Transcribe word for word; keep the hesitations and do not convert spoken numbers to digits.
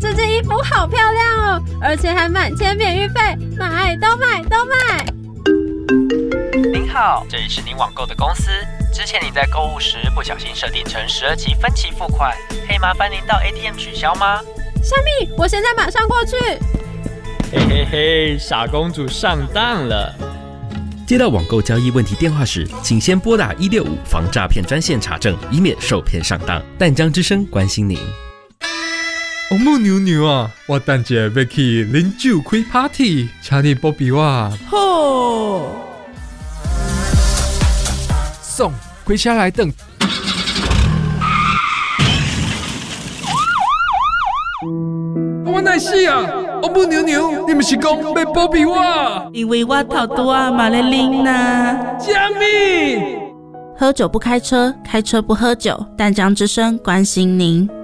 这件衣服好漂亮哦，而且还满千免运费，买都买都买。 您好，这里是您网购的公司。之前你在购物时不小心设定成十二期分期付款，可以麻烦您到 A T M 取消吗？ 虾米，我现在马上过去。 嘿嘿嘿，傻公主上当了。 接到网购交易问题电话时，请先拨打一六五防诈骗专线查证，以免受骗上当。淡江之声关心您。 王母娘娘啊，我等下要去啉酒开 party， 请你保庇我。 好。 送，开车来等。我哪是啊？王母娘娘，你不是讲要保庇我？ 因为我头拄啊嘛咧啉呐。 什么？ 喝酒不开车，开车不喝酒。淡江之声关心您。